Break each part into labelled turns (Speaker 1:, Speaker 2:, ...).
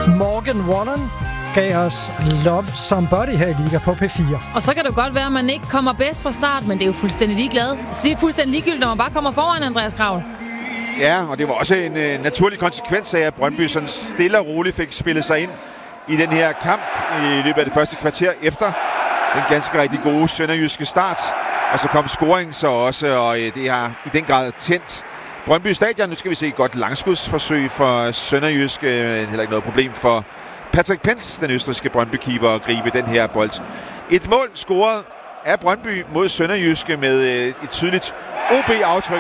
Speaker 1: Morgan Wallen gav os Love Somebody her i Liga på P4.
Speaker 2: Og så kan det godt være, at man ikke kommer bedst fra start, men det er jo fuldstændig ligeglad. Så det er fuldstændig ligegyldigt, når man bare kommer foran, Andreas Kraul.
Speaker 3: Ja, og det var også en naturlig konsekvens af, at Brøndby sådan stille og roligt fik spillet sig ind i den her kamp i løbet af det første kvarter efter den ganske rigtig gode sønderjyske start. Og så kom scoring så også, og det har i den grad tændt Brøndby Stadion. Nu skal vi se et godt langskudsforsøg for sønderjysk. Heller ikke noget problem for Patrick Pentz, den østrigske Brøndby-keeper, at gribe den her bold. Et mål scoret af Brøndby mod sønderjyske med et tydeligt OB-aftryk.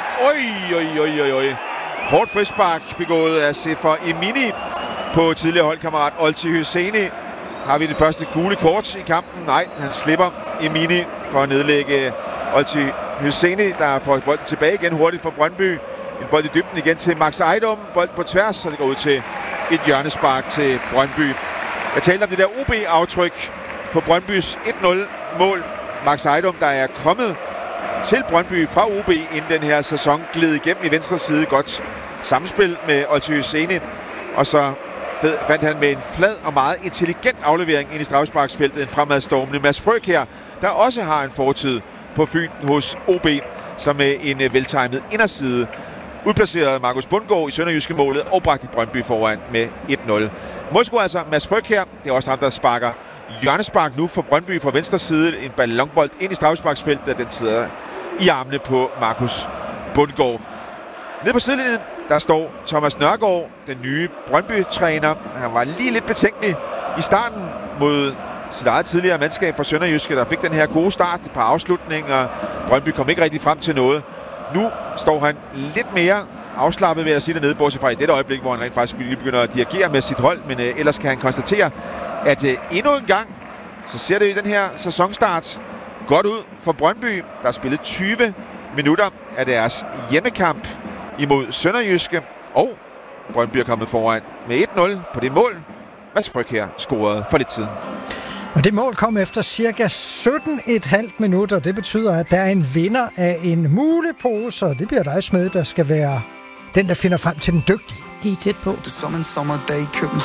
Speaker 3: Oj. Hårdt frispark begået af Sefer Emini på tidligere holdkammerat Olti Hüseyni. Har vi det første gule kort i kampen? Nej, han slipper Emini for at nedlægge Olti Hüseyni, der får bolden tilbage igen hurtigt for Brøndby. En bold i dybden igen til Max Ejdom. Bold på tværs, så det går ud til et hjørnespark til Brøndby. Jeg talte om det der OB-aftryk på Brøndbys 1-0-mål. Max Ejdom, der er kommet til Brøndby fra OB inden den her sæson, gled igennem i venstre side. Godt samspil med Olti Hüseyni. Og så fandt han med en flad og meget intelligent aflevering ind i straffesparksfeltet en fremadstormende Mads Frøk her, der også har en fortid på Fyn hos OB, som med en veltimet inderside udplacerede Markus Bundgaard i sønderjyske målet og bragte Brøndby foran med 1-0. Målscorer altså Mads Frøk her. Det er også ham, der sparker hjørnespark nu for Brøndby fra venstre side. En ballonbold ind i straffesparksfeltet, og den sidder i armene på Markus Bundgaard. Nede på sidelinjen, der står Thomas Nørgaard, den nye Brøndby-træner. Han var lige lidt betænkelig i starten mod sit eget tidligere mandskab fra Sønderjyske, der fik den her gode start på afslutninger. Brøndby kom ikke rigtig frem til noget. Nu står han lidt mere afslappet, ved at sige dernede, bortset fra i dette øjeblik, hvor han rent faktisk lige begynder at dirigere med sit hold. Men ellers kan han konstatere, at endnu en gang, så ser det i den her sæsonstart godt ud for Brøndby. Der er spillet 20 minutter af deres hjemmekamp imod Sønderjyske, og Brøndby er kommet foran med 1-0 på det mål, Mads Frøk her scorede for lidt siden.
Speaker 1: Og det mål kom efter cirka 17,5 minutter. Det betyder, at der er en vinder af en mulepose, og det bliver dig, Smed, der skal være den, der finder frem til den dygtige.
Speaker 2: De er tæt på.
Speaker 4: Det er som en sommerdag i København.